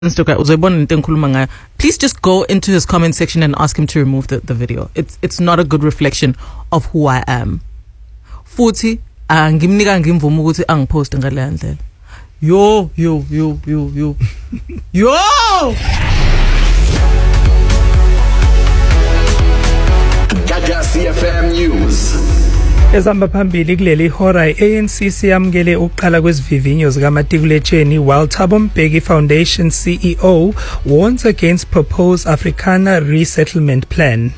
please just go into his comment section and ask him to remove the video. It's not a good reflection of who I am. Futhi ngimnika ngimvumo ukuthi angipost ngale ndlela. Yo Gaga CFM News. Ezihamba phambili kuleli hora ANC siyamukele ukuqala kwezivivinyo zikamatikuletsheni while Thabo Mbeki Foundation CEO warns against proposed Afrikaner resettlement plan.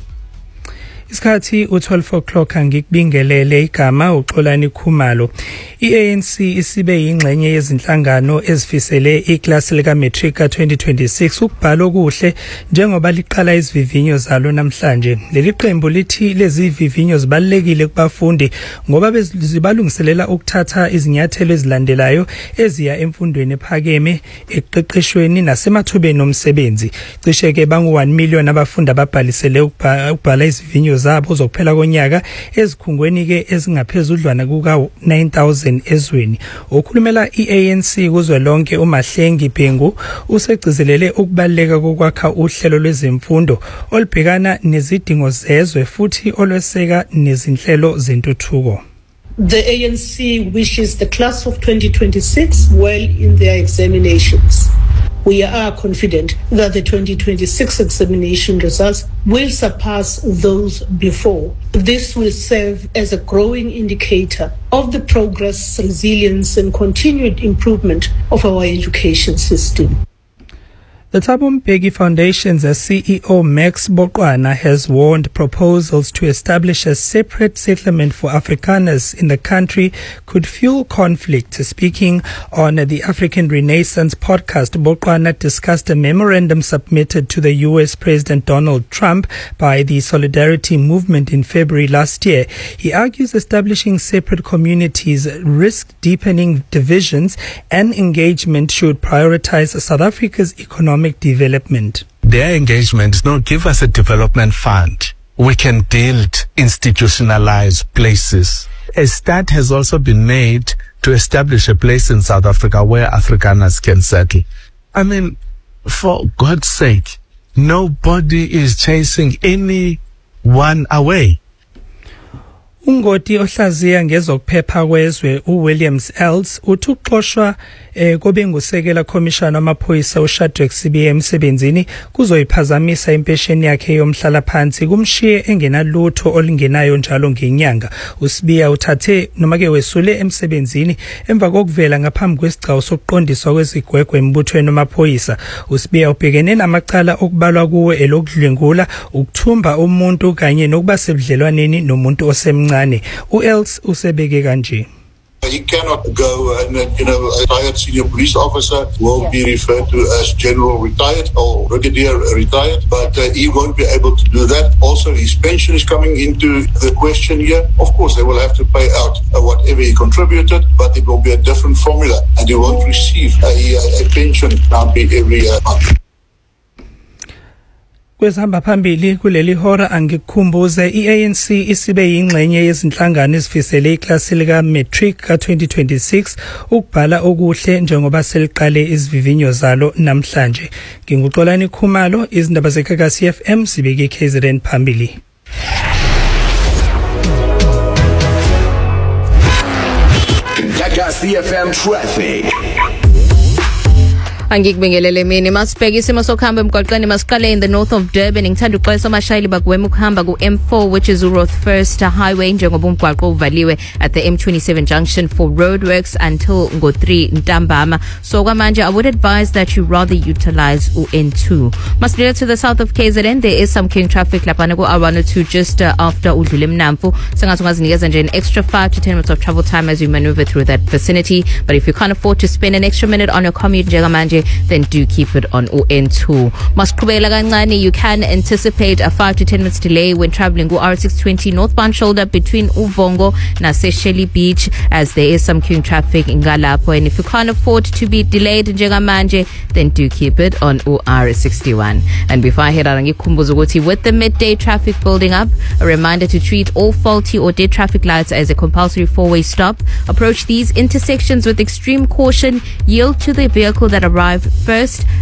Isikhathi u12 o'clock angikubingelele igama uXolani Khumalo. iANC isibe ingxenye yezinhlangano ezifisele iklasi lika matric ka 2026 ukubhala okuhle njengoba liqala izivivinyo zalo namhlanje. Leli qembu lithi lezi zivivinyo zibalekile kubafundi ngoba bezibalungiselela ukuthatha izinyathelo ezilandelayo eziya emfundweni ephakeme, eqeqeshweni nasemathubeni omsebenzi. Cishe ke bangu 1 million abafundi ababhalisele ukubhala izivivinyo zabo zokuphela konyaka ezikhungweni ke ezingaphezudlwana kuka 9000 ezweni. Okhulumela iANC kuzwelonke uMahlengi Bhengu usegcizelele ukubaleka kokwakha uhlelo lwezemfundo olubhekana nezidingo zezwe futhi olweseka nezinhlelo zentuthuko. The ANC wishes the class of 2026 well in their examinations. We are confident that the 2026 examination results will surpass those before. This will serve as a growing indicator of the progress, resilience, and continued improvement of our education system. The Thabo Mbeki Foundation's CEO Max Boqwana has warned proposals to establish a separate settlement for Afrikaners in the country could fuel conflict. Speaking on the African Renaissance podcast, Boqwana discussed a memorandum submitted to the US President Donald Trump by the Solidarity Movement in February last year. He argues establishing separate communities risk deepening divisions and engagement should prioritize South Africa's economic development. Their engagement is not give us a development fund. We can build institutionalized places. A start has also been made to establish a place in South Africa where Afrikaners can settle. I mean, for God's sake, nobody is chasing anyone away. Ungoti ohlaziya ngezokuphepha kwezwe uWilliams Els uthi ukuxoshwa kobe ngusekela commissioner wamaphoyisa uShadrack Sibiya emsebenzini kuzoyiphazamisa impesheni yakhe yomhlala phansi kumshiye engenalutho olingenayo njalo ngenyanga. uSibiya uthathe noma ke wesule emsebenzini emva kokuvela ngaphambi kwesigcawu sokuqondiswa kwezigwegwe embuthweni wamaphoyisa. uSibiya ubhekene namacala okubalwa kuwe elokudlwengula, ukuthumba umuntu kanye nokuba sebudlelwaneni nomuntu osemncane. uEls usebeke kanje. He cannot go and, a retired senior police officer will be referred to as general retired or brigadier retired, but he won't be able to do that. Also, his pension is coming into the question here. Of course, they will have to pay out whatever he contributed, but it will be a different formula, and he won't receive a pension every month. Kwezihamba phambili kuleli hora angikukhumbuze iANC isibe ingxenye yezinhlangano ezifisele iklasi lika matric ka 2026 ukubhala okuhle njengoba seliqale izivivinyo zalo namhlanje. NginguXolani Khumalo, izindaba zeGaga CFM sibeke KZN phambili. Gaga CFM traffic. Angikubingelele mina masibheka isimo sokuhamba emgwaqeni masiqale in the north of Durban. Ngithanda ukuxolisa abashayeli bagwema ukuhamba ku M4 which is Road First Highway njengoba umgwaqo uvaliwe at the M27 junction for roadworks until ngo3 ntambama. So kwamanje I would advise that you rather utilize N2. Masibheka to the south of KZN, there is some king traffic lapha ku R102 just after udlule Mnamfu. Sengathi ungazinikeza nje an extra 5 to 10 minutes of travel time as you maneuver through that vicinity, but if you can't afford to spend an extra minute on your commute njengamanje, then do keep it on N2. Masiqhubekela kancane, you can anticipate a 5 to 10 minutes delay when traveling go R620 northbound shoulder between Uvongo and Seychelles Beach, as there is some queuing traffic in Galapho, and if you can't afford to be delayed njengamanje, then do keep it on R61. And before I head out, ngikukhumbuza ukuthi with the midday traffic building up, a reminder to treat all faulty or dead traffic lights as a compulsory four-way stop. Approach these intersections with extreme caution. Yield to the vehicle that arrives drive first